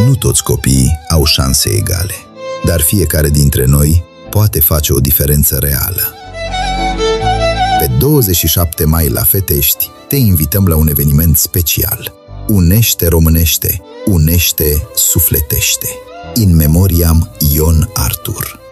Nu toți copiii au șanse egale, dar fiecare dintre noi poate face o diferență reală. Pe 27 mai la Fetești te invităm la un eveniment special. Unește românește, unește sufletește. In memoriam Ion Artur.